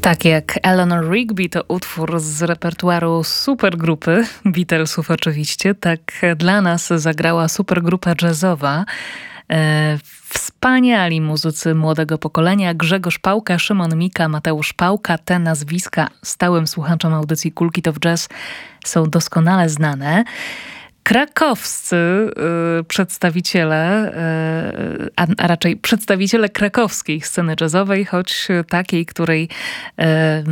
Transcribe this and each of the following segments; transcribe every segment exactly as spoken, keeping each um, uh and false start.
Tak jak Eleanor Rigby to utwór z repertuaru supergrupy Beatlesów oczywiście, tak dla nas zagrała supergrupa jazzowa. E, wspaniali muzycy młodego pokolenia Grzegorz Pałka, Szymon Mika, Mateusz Pałka. Te nazwiska stałym słuchaczom audycji Cool Kid of Jazz są doskonale znane. Krakowscy y, przedstawiciele, y, a, a raczej przedstawiciele krakowskiej sceny jazzowej, choć takiej, której y, y,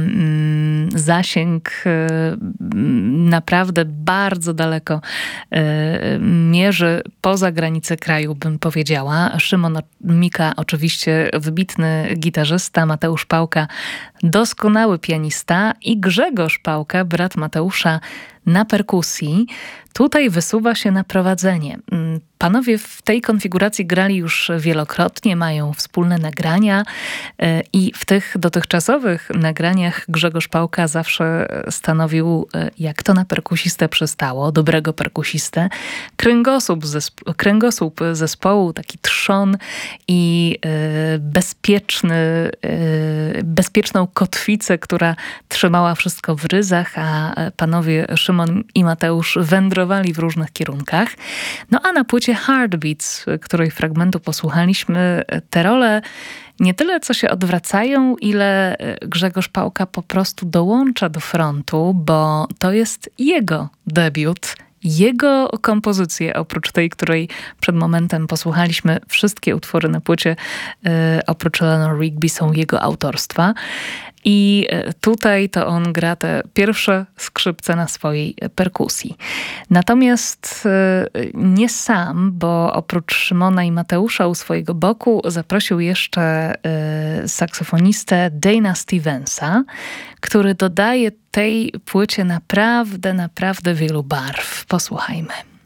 zasięg y, naprawdę bardzo daleko y, mierzy poza granice kraju, bym powiedziała. Szymon Mika oczywiście wybitny gitarzysta, Mateusz Pałka doskonały pianista i Grzegorz Pałka, brat Mateusza, na perkusji. Tutaj wysuwa się na prowadzenie. Panowie w tej konfiguracji grali już wielokrotnie, mają wspólne nagrania i w tych dotychczasowych nagraniach Grzegorz Pałka zawsze stanowił, jak to na perkusistę przystało, dobrego perkusistę, kręgosłup, zespo- kręgosłup zespołu, taki trzon i bezpieczny, bezpieczną kotwicę, która trzymała wszystko w ryzach, a panowie Szymon i Mateusz wędrowali w różnych kierunkach. No a na płycie Heartbeats, której fragmentu posłuchaliśmy, te role nie tyle co się odwracają, ile Grzegorz Pałka po prostu dołącza do frontu, bo to jest jego debiut, jego kompozycje, oprócz tej, której przed momentem posłuchaliśmy. Wszystkie utwory na płycie, yy, oprócz Eleanor Rigby, są jego autorstwa. I tutaj to on gra te pierwsze skrzypce na swojej perkusji. Natomiast nie sam, bo oprócz Szymona i Mateusza u swojego boku zaprosił jeszcze saksofonistę Dana Stevensa, który dodaje tej płycie naprawdę, naprawdę wielu barw. Posłuchajmy.